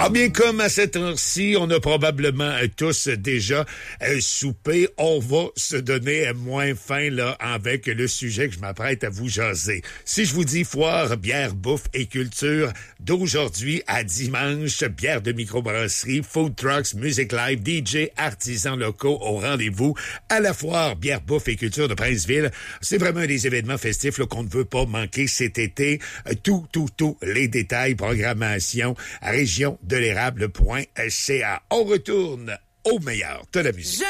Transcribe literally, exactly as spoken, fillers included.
Ah bien, comme à cette heure-ci, on a probablement euh, tous déjà euh, soupé, on va se donner euh, moins faim là avec le sujet que je m'apprête à vous jaser. Si je vous dis foire, bière, bouffe et culture, d'aujourd'hui à dimanche, bière de microbrasserie, food trucks, musique live, D J, artisans locaux au rendez-vous à la foire, bière, bouffe et culture de Princeville. C'est vraiment un des événements festifs là, qu'on ne veut pas manquer cet été. Euh, tout, tout, tout, les détails, programmation, région de l'érable point c a. On retourne au meilleur de la musique.